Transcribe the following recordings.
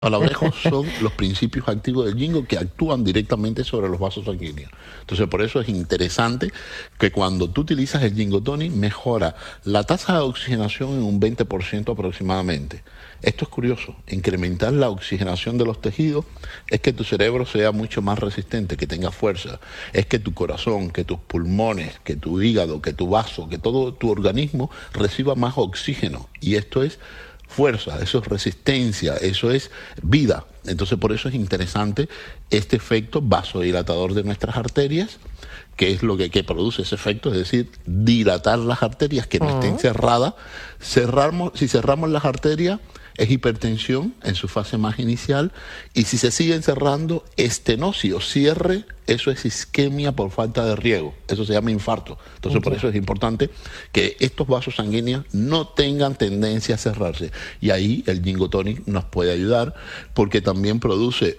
Palabrejo son los principios activos del Ginkgo que actúan directamente sobre los vasos sanguíneos. Entonces, por eso es interesante que cuando tú utilizas el Ginkgo Tonic, mejora la tasa de oxigenación en un 20% aproximadamente. Esto es curioso, incrementar la oxigenación de los tejidos es que tu cerebro sea mucho más resistente, que tenga fuerza, es que tu corazón, que tus pulmones, que tu hígado, que tu vaso, que todo tu organismo reciba más oxígeno. Y esto es fuerza, eso es resistencia, eso es vida. Entonces por eso es interesante este efecto vasodilatador de nuestras arterias, que es lo que produce ese efecto, es decir, dilatar las arterias, que no estén cerradas. Si cerramos las arterias, es hipertensión en su fase más inicial, y si se siguen cerrando, estenosis o cierre, eso es isquemia por falta de riego, eso se llama infarto. Entonces por eso es importante que estos vasos sanguíneos no tengan tendencia a cerrarse, y ahí el Ginkgo Tonic nos puede ayudar, porque también produce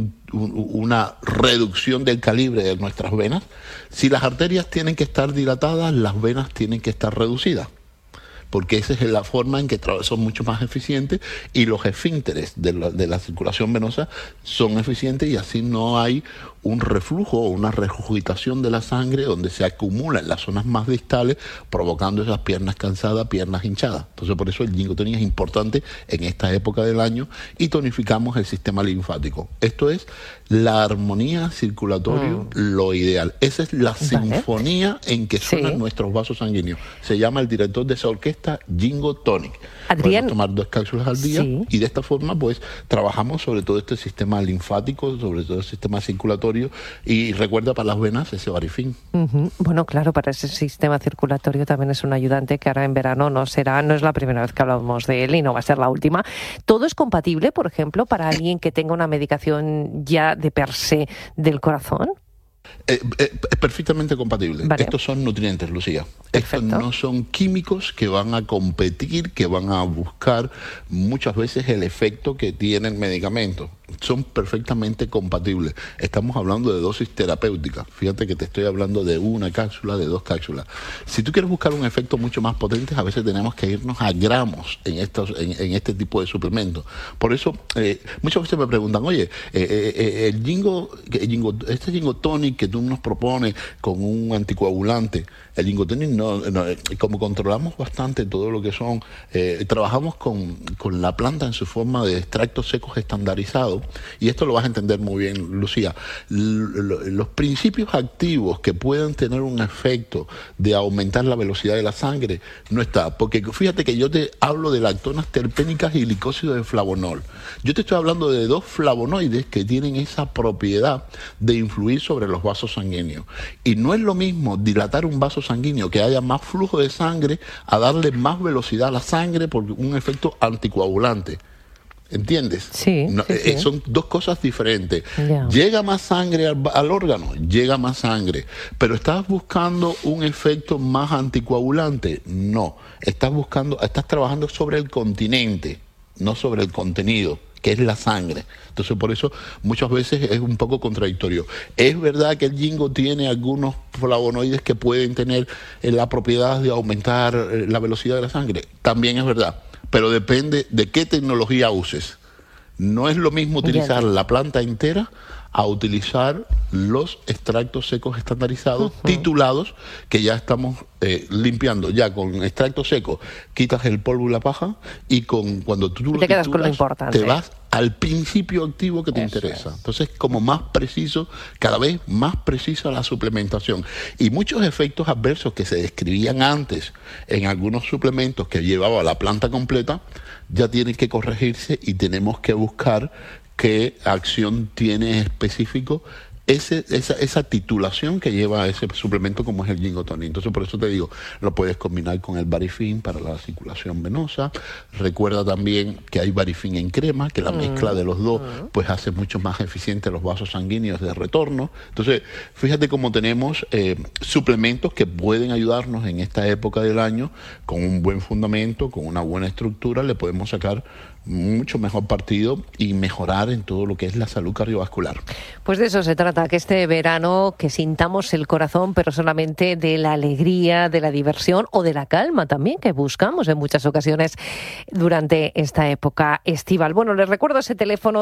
una reducción del calibre de nuestras venas. Si las arterias tienen que estar dilatadas, las venas tienen que estar reducidas, porque esa es la forma en que son mucho más eficientes, y los esfínteres de la circulación venosa son eficientes, y así no hay un reflujo o una regurgitación de la sangre donde se acumula en las zonas más distales, provocando esas piernas cansadas, piernas hinchadas. Entonces por eso el Ginkgo Tonic es importante en esta época del año, y tonificamos el sistema linfático. Esto es la armonía circulatoria, lo ideal. Esa es la sinfonía en que suenan nuestros vasos sanguíneos. Se llama el director de esa orquesta Ginkgo Tonic. Adrián, podemos tomar 2 cápsulas al día, y de esta forma pues trabajamos sobre todo este sistema linfático, sobre todo el sistema circulatorio, y recuerda, para las venas ese Barifin. Bueno, claro, para ese sistema circulatorio también es un ayudante que ahora en verano no es la primera vez que hablamos de él y no va a ser la última. ¿Todo es compatible, por ejemplo, para alguien que tenga una medicación ya de per se del corazón? Es perfectamente compatible. Vale. Estos son nutrientes, Lucía. Perfecto. Estos no son químicos que van a competir, que van a buscar muchas veces el efecto que tiene el medicamento. Son perfectamente compatibles. Estamos hablando de dosis terapéuticas. Fíjate que te estoy hablando de 1 cápsula, de 2 cápsulas. Si tú quieres buscar un efecto mucho más potente, a veces tenemos que irnos a gramos en este tipo de suplementos. Por eso, muchas veces me preguntan, oye, el Ginkgo Tonic que tú nos propones con un anticoagulante, el Ginkgo Tonic como controlamos bastante todo lo que son, trabajamos con la planta en su forma de extractos secos estandarizados, y esto lo vas a entender muy bien, Lucía. Los principios activos que puedan tener un efecto de aumentar la velocidad de la sangre no está, porque fíjate que yo te hablo de lactonas terpénicas y glicósido de flavonol. Yo te estoy hablando de 2 flavonoides que tienen esa propiedad de influir sobre los vasos sanguíneos, y no es lo mismo dilatar un vaso sanguíneo, que haya más flujo de sangre, a darle más velocidad a la sangre por un efecto anticoagulante. ¿Entiendes? Sí, sí. Son 2 cosas diferentes. Ya. Llega más sangre al órgano, llega más sangre, pero ¿estás buscando un efecto más anticoagulante? No, estás trabajando sobre el continente, no sobre el contenido, que es la sangre. Entonces por eso muchas veces es un poco contradictorio. Es verdad que el Ginkgo tiene algunos flavonoides que pueden tener la propiedad de aumentar la velocidad de la sangre, también es verdad, pero depende de qué tecnología uses. No es lo mismo utilizar la planta entera a utilizar los extractos secos estandarizados, titulados, que ya estamos limpiando. Ya con extractos secos quitas el polvo y la paja, y cuando tú lo te quedas con lo titulas, importante. te vas al principio activo que te interesa. Entonces, como más preciso, cada vez más precisa la suplementación. Y muchos efectos adversos que se describían antes en algunos suplementos que llevaba la planta completa, ya tienen que corregirse, y tenemos que buscar qué acción tiene específico esa titulación que lleva ese suplemento, como es el Ginkgo Tonic. Entonces por eso te digo, lo puedes combinar con el Barifin para la circulación venosa. Recuerda también que hay Barifin en crema, que la mezcla de los dos pues hace mucho más eficiente los vasos sanguíneos de retorno. Entonces fíjate cómo tenemos suplementos que pueden ayudarnos en esta época del año, con un buen fundamento, con una buena estructura, le podemos sacar mucho mejor partido y mejorar en todo lo que es la salud cardiovascular. Pues de eso se trata, que este verano que sintamos el corazón, pero solamente de la alegría, de la diversión o de la calma también que buscamos en muchas ocasiones durante esta época estival. Bueno, les recuerdo ese teléfono